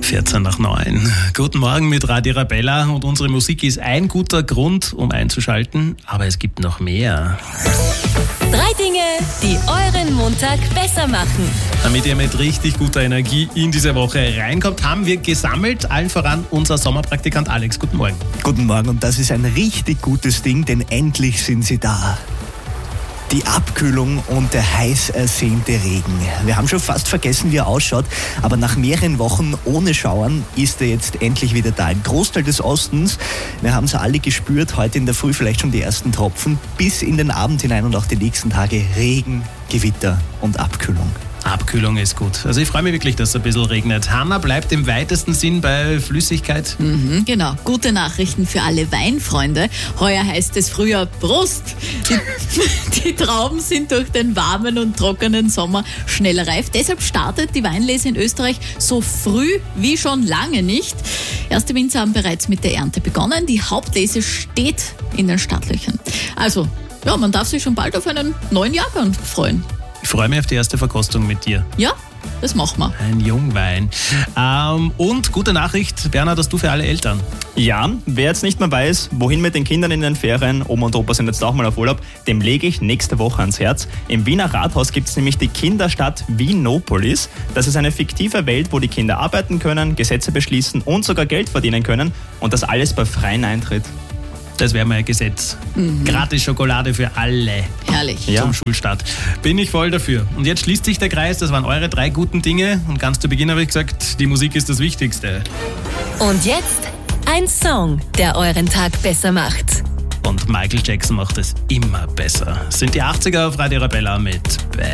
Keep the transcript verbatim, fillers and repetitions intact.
vierzehn nach neun. Guten Morgen mit Radio Arabella und unsere Musik ist ein guter Grund, um einzuschalten, aber es gibt noch mehr. Drei Dinge, die euren Montag besser machen. Damit ihr mit richtig guter Energie in diese Woche reinkommt, haben wir gesammelt, allen voran unser Sommerpraktikant Alex. Guten Morgen. Guten Morgen, und das ist ein richtig gutes Ding, denn endlich sind sie da. Die Abkühlung und der heiß ersehnte Regen. Wir haben schon fast vergessen, wie er ausschaut, aber nach mehreren Wochen ohne Schauern ist er jetzt endlich wieder da. Ein Großteil des Ostens, wir haben es alle gespürt, heute in der Früh vielleicht schon die ersten Tropfen, bis in den Abend hinein und auch die nächsten Tage Regen, Gewitter und Abkühlung. Abkühlung ist gut. Also ich freue mich wirklich, dass es ein bisschen regnet. Hanna bleibt im weitesten Sinn bei Flüssigkeit. Mhm, genau, gute Nachrichten für alle Weinfreunde. Heuer heißt es früher Prost. Die, die Trauben sind durch den warmen und trockenen Sommer schneller reif. Deshalb startet die Weinlese in Österreich so früh wie schon lange nicht. Erste Winzer haben bereits mit der Ernte begonnen. Die Hauptlese steht in den Startlöchern. Also, ja, man darf sich schon bald auf einen neuen Jahrgang freuen. Ich freue mich auf die erste Verkostung mit dir. Ja, das machen wir. Ein Jungwein. Ähm, und gute Nachricht, Bernhard, hast du für alle Eltern? Ja, wer jetzt nicht mehr weiß, wohin mit den Kindern in den Ferien, Oma und Opa sind jetzt auch mal auf Urlaub, dem lege ich nächste Woche ans Herz. Im Wiener Rathaus gibt es nämlich die Kinderstadt Wienopolis. Das ist eine fiktive Welt, wo die Kinder arbeiten können, Gesetze beschließen und sogar Geld verdienen können. Und das alles bei freiem Eintritt. Das wäre mal ein Gesetz. Mhm. Gratis Schokolade für alle. Herrlich. Ja. Zum Schulstart. Bin ich voll dafür. Und jetzt schließt sich der Kreis. Das waren eure drei guten Dinge. Und ganz zu Beginn habe ich gesagt, die Musik ist das Wichtigste. Und jetzt ein Song, der euren Tag besser macht. Und Michael Jackson macht es immer besser. Das sind die achtziger auf Radio Arabella mit Bad.